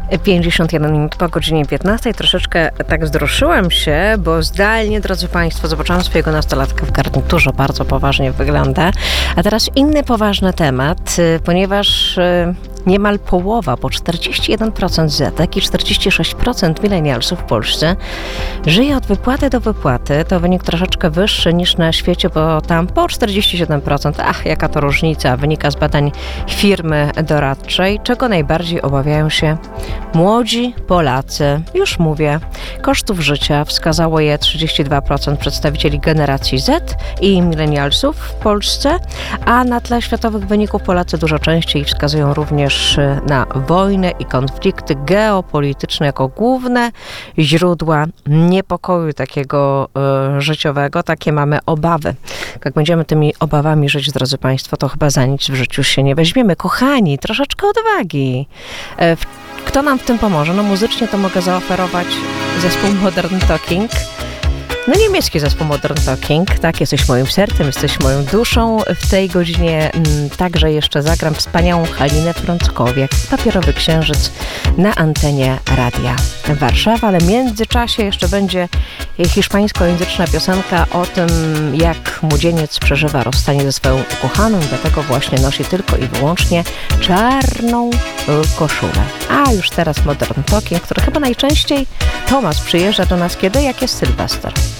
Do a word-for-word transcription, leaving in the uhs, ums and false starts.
pięćdziesiąt jeden minut po godzinie piętnastej. Troszeczkę tak wzruszyłam się, bo zdalnie, drodzy Państwo, zobaczyłam swojego nastolatka w garniturze. Bardzo poważnie wygląda. A teraz inny poważny temat, ponieważ niemal połowa, bo czterdzieści jeden procent Zetek i czterdzieści sześć procent milenialsów w Polsce żyje od wypłaty do wypłaty. To wynik troszeczkę wyższy niż na świecie, bo tam po czterdzieści siedem procent, ach, jaka to różnica, wynika z badań firmy doradczej, czego najbardziej obawiają się młodzi Polacy. Już mówię, kosztów życia wskazało je trzydzieści dwa procent przedstawicieli generacji Z i milenialsów w Polsce, a na tle światowych wyników Polacy dużo częściej wskazują również na wojnę i konflikty geopolityczne jako główne źródła niepokoju takiego y, życiowego. Takie mamy obawy. Jak będziemy tymi obawami żyć, drodzy Państwo, to chyba za nic w życiu się nie weźmiemy. Kochani, troszeczkę odwagi. Y, kto nam w tym pomoże? No muzycznie to mogę zaoferować zespół Modern Talking. No niemiecki zespół Modern Talking, tak, jesteś moim sercem, jesteś moją duszą. W tej godzinie m, także jeszcze zagram wspaniałą Halinę Frąckowiak, Papierowy Księżyc na antenie Radia Warszawa, ale w międzyczasie jeszcze będzie hiszpańskojęzyczna piosenka o tym, jak młodzieniec przeżywa rozstanie ze swoją ukochaną, dlatego właśnie nosi tylko i wyłącznie czarną y, koszulę. A już teraz Modern Talking, który chyba najczęściej Tomasz przyjeżdża do nas kiedy? Jak jest Sylwester.